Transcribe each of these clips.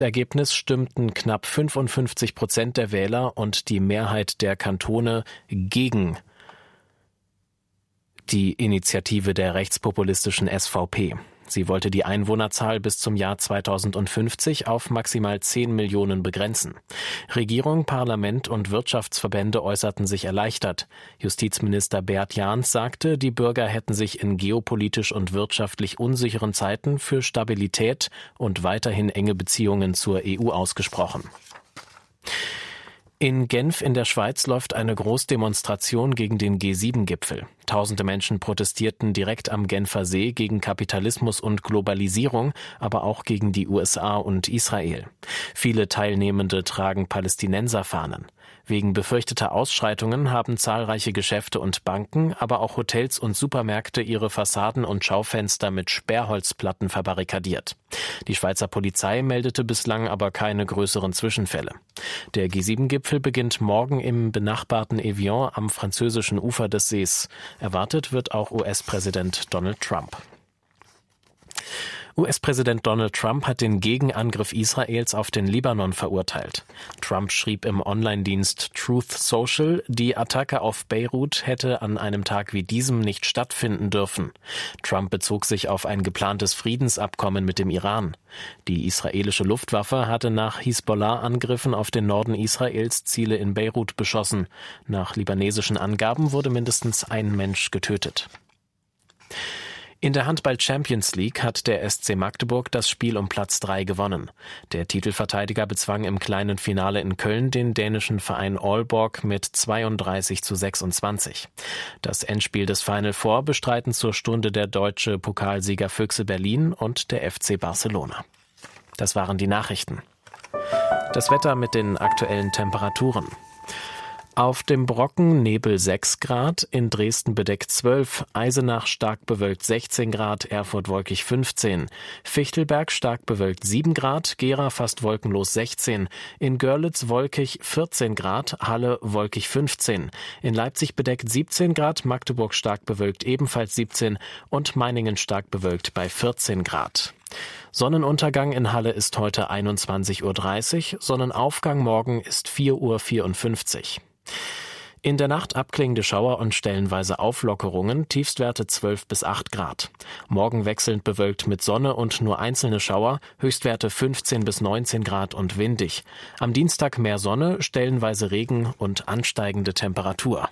Ergebnis stimmten knapp 55% der Wähler und die Mehrheit der Kantone gegen die Initiative der rechtspopulistischen SVP. Sie wollte die Einwohnerzahl bis zum Jahr 2050 auf maximal 10 Millionen begrenzen. Regierung, Parlament und Wirtschaftsverbände äußerten sich erleichtert. Justizminister Bert Jahns sagte, die Bürger hätten sich in geopolitisch und wirtschaftlich unsicheren Zeiten für Stabilität und weiterhin enge Beziehungen zur EU ausgesprochen. In Genf in der Schweiz läuft eine Großdemonstration gegen den G7-Gipfel. Tausende Menschen protestierten direkt am Genfer See gegen Kapitalismus und Globalisierung, aber auch gegen die USA und Israel. Viele Teilnehmende tragen Palästinenserfahnen. Wegen befürchteter Ausschreitungen haben zahlreiche Geschäfte und Banken, aber auch Hotels und Supermärkte ihre Fassaden und Schaufenster mit Sperrholzplatten verbarrikadiert. Die Schweizer Polizei meldete bislang aber keine größeren Zwischenfälle. Der G7-Gipfel beginnt morgen im benachbarten Evian am französischen Ufer des Sees. Erwartet wird auch US-Präsident Donald Trump. US-Präsident Donald Trump hat den Gegenangriff Israels auf den Libanon verurteilt. Trump schrieb im Online-Dienst Truth Social, die Attacke auf Beirut hätte an einem Tag wie diesem nicht stattfinden dürfen. Trump bezog sich auf ein geplantes Friedensabkommen mit dem Iran. Die israelische Luftwaffe hatte nach Hisbollah-Angriffen auf den Norden Israels Ziele in Beirut beschossen. Nach libanesischen Angaben wurde mindestens ein Mensch getötet. In der Handball-Champions League hat der SC Magdeburg das Spiel um Platz 3 gewonnen. Der Titelverteidiger bezwang im kleinen Finale in Köln den dänischen Verein Aalborg mit 32:26. Das Endspiel des Final Four bestreiten zur Stunde der deutsche Pokalsieger Füchse Berlin und der FC Barcelona. Das waren die Nachrichten. Das Wetter mit den aktuellen Temperaturen. Auf dem Brocken Nebel 6 Grad, in Dresden bedeckt 12, Eisenach stark bewölkt 16 Grad, Erfurt wolkig 15, Fichtelberg stark bewölkt 7 Grad, Gera fast wolkenlos 16, in Görlitz wolkig 14 Grad, Halle wolkig 15, in Leipzig bedeckt 17 Grad, Magdeburg stark bewölkt ebenfalls 17 und Meiningen stark bewölkt bei 14 Grad. Sonnenuntergang in Halle ist heute 21:30 Uhr, Sonnenaufgang morgen ist 4:54 Uhr. In der Nacht abklingende Schauer und stellenweise Auflockerungen, Tiefstwerte 12 bis 8 Grad. Morgen wechselnd bewölkt mit Sonne und nur einzelne Schauer, Höchstwerte 15 bis 19 Grad und windig. Am Dienstag mehr Sonne, stellenweise Regen und ansteigende Temperatur.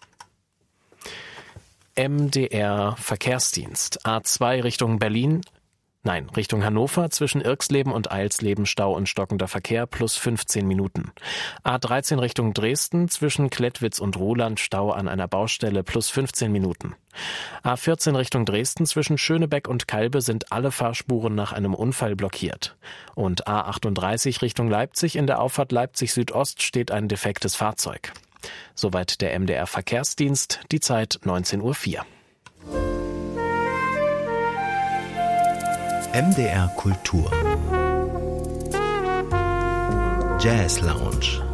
MDR Verkehrsdienst. A2 Richtung Hannover, zwischen Irxleben und Eilsleben Stau und stockender Verkehr plus 15 Minuten. A13 Richtung Dresden, zwischen Klettwitz und Ruhland Stau an einer Baustelle plus 15 Minuten. A14 Richtung Dresden, zwischen Schönebeck und Kalbe sind alle Fahrspuren nach einem Unfall blockiert. Und A38 Richtung Leipzig, in der Auffahrt Leipzig Südost steht ein defektes Fahrzeug. Soweit der MDR Verkehrsdienst, die Zeit 19:04 Uhr. MDR Kultur Jazz Lounge